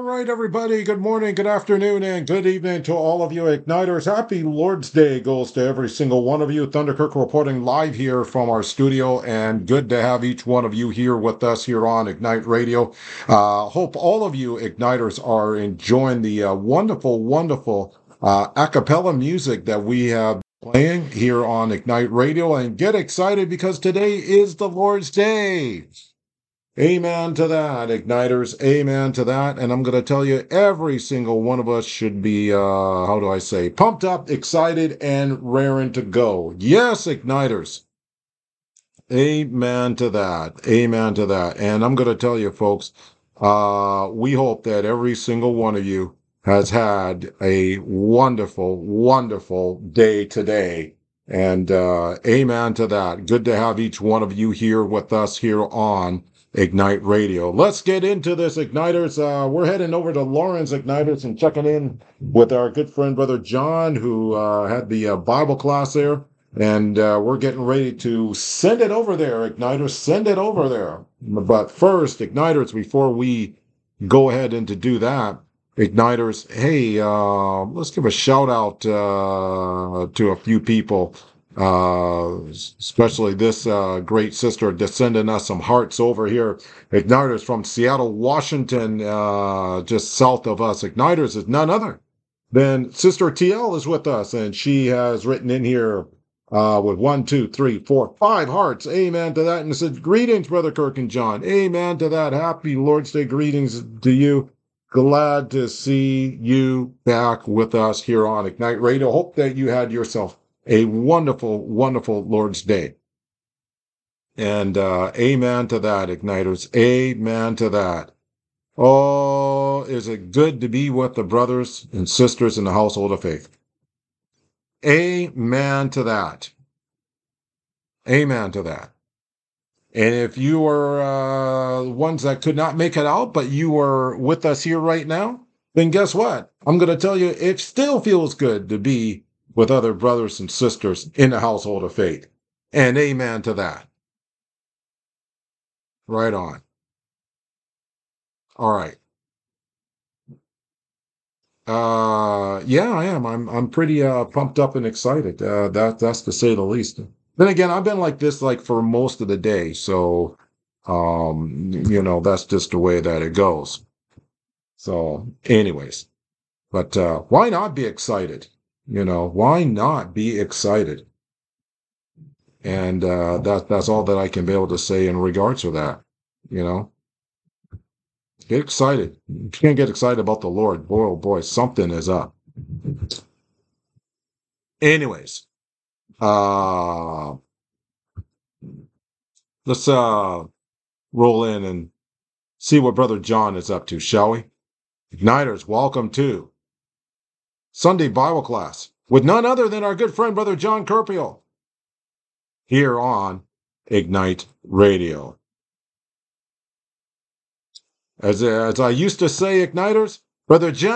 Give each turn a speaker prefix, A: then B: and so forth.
A: right, everybody. Good morning, good afternoon, and good evening to all of you Igniters. Happy Lord's Day goes to every single one of you. Thunderkirk reporting live here from our studio, and good to have each one of you here with us here on Ignite Radio. Hope all of you Igniters are enjoying the wonderful a cappella music that we have playing here on Ignite Radio, and get excited because today is the Lord's Day. Amen to that, Igniters. Amen to that. And I'm going to tell you, every single one of us should be, how do I say, pumped up, excited, and raring to go. Yes, Igniters. Amen to that. Amen to that. And I'm going to tell you, folks, we hope that every single one of you has had a wonderful day today. And amen to that. Good to have each one of you here with us here on Ignite Radio. Let's get into this, Igniters. We're heading over to Lawrence, Igniters, and checking in with our good friend, Brother John, who had the Bible class there. And we're getting ready to send it over there, Igniters. Send it over there. But first, Igniters, before we go ahead and to do that, Igniters, hey, let's give a shout out to a few people, especially this great sister that's sending us some hearts over here. Igniters from Seattle, Washington, just south of us. Igniters is none other than Sister TL is with us, and she has written in here with 1, 2, 3, 4, 5 hearts. Amen to that. And it says, greetings, Brother Kirk and John. Amen to that. Happy Lord's Day greetings to you. Glad to see you back with us here on Ignite Radio. Hope that you had yourself a wonderful Lord's Day. And amen to that, Igniters. Amen to that. Oh, is it good to be with the brothers and sisters in the household of faith. Amen to that. Amen to that. And if you are ones that could not make it out, but you are with us here right now, then guess what? I'm going to tell you, it still feels good to be with other brothers and sisters in the household of faith. And amen to that. Right on. All right. Yeah, I am. I'm pretty pumped up and excited. That's to say the least. Then again, I've been like this like for most of the day, so that's just the way that it goes. So, anyways, but why not be excited? Why not be excited? And that's all that I can be able to say in regards to that. Get excited. If you can't get excited about the Lord, boy, oh boy, something is up. Anyways, let's roll in and see what Brother John is up to, shall we? Igniters, welcome to Sunday Bible class with none other than our good friend, Brother John Kerpiel, here on Ignite Radio. As I used to say, Igniters, Brother John